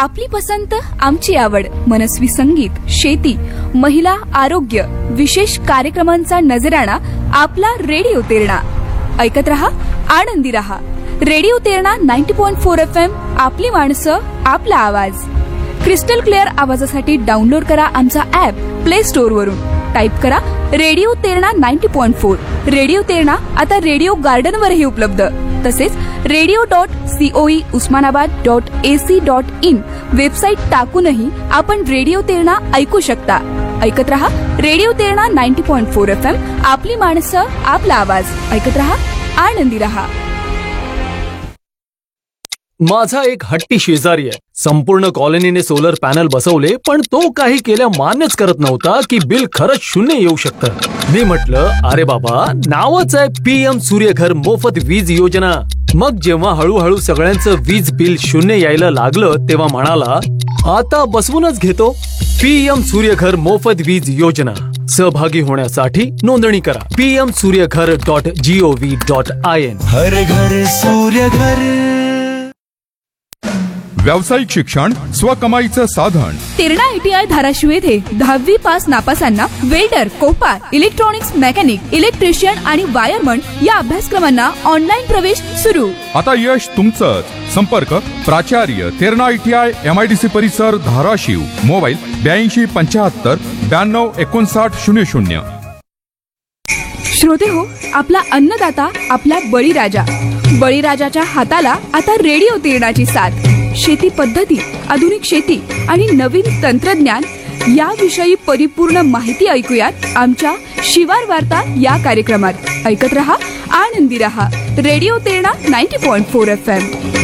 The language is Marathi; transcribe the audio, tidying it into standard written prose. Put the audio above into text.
आपली पसंत आमची आवड, मनस्वी संगीत, शेती, महिला, आरोग्य, विशेष कार्यक्रमांचा नजराणा आपला रेडिओ तेरणा. ऐकत रहा, आनंदी रहा. Radio Terna 90.4 FM. आपली माणसं, आपला आवाज. क्रिस्टल क्लिअर आवाजासाठी डाउनलोड करा आमचा ऍप प्ले स्टोअर वरून. टाईप करा रेडिओ तेरणा 90.4. रेडिओ तेरणा आता रेडिओ गार्डन वरही उपलब्ध. तसेच radio.coe.usmanabad.ac.in वेबसाईट टाकूनही आपण रेडिओ तेरणा ऐकू शकता. ऐकत रहा रेडिओ तेरणा 90.4 FM. आपली माणसं, आपला आवाज. ऐकत रहा, आनंदी रहा. माझा एक हट्टी शेजारी आहे. संपूर्ण कॉलनीने सोलर पॅनल बसवले, पण तो काही केल्या मान्यच करत नव्हता की बिल खरंच 0 येऊ शकतं. मी म्हटलं, अरे बाबा, नावच आहे PM सूर्यघर मोफत वीज योजना. मग जेव्हा हळूहळू सगळ्यांचं वीज बिल 0 यायला लागलं, तेव्हा म्हणाला, आता बसवूनच घेतो. PM सूर्यघर मोफत वीज योजना. सहभागी होण्यासाठी नोंदणी करा pmsuryaghar.gov.in. हर घर सूर्यघर. व्यावसायिक शिक्षण स्वकमाईचं साधन. तेरणा ITI धाराशिव येथे 10वी pass नापासांना welder, Kopar, electronics mechanic, electrician आणि वायरमन या अभ्यासक्रमांना ऑनलाईन प्रवेश सुरू. आता यश तुमचंच. संपर्क प्राचार्य तेरणा ITI MIDC परिसर धाराशिव. मोबाईल 8275 92 59 00. श्रोते हो, आपला अन्नदाता, आपला बळीराजा. बळीराजाच्या हाताला आता रेडिओ तेरणाची साथ. शेती पद्धती, आधुनिक शेती आणि नवीन तंत्रज्ञान याविषयी परिपूर्ण माहिती ऐकूयात आमच्या शिवार वार्ता या कार्यक्रमात. ऐकत रहा, आनंदी रहा. Radio Terna 90.4 FM.